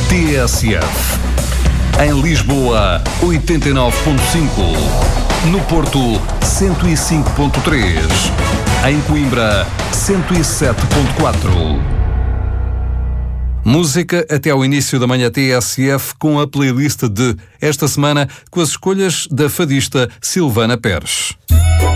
TSF. Em Lisboa, 89.5. No Porto, 105.3. Em Coimbra, 107.4. Música até ao início da manhã TSF com a playlist de esta semana com as escolhas da fadista Silvana Pérez.